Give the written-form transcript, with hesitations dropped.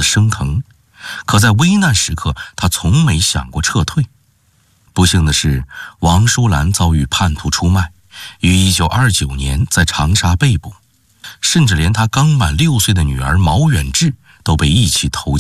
升腾，可在危难时刻，他从没想过撤退。不幸的是，王淑兰遭遇叛徒出卖，于1929年在长沙被捕，甚至连他刚满6岁的女儿毛远志都被一起投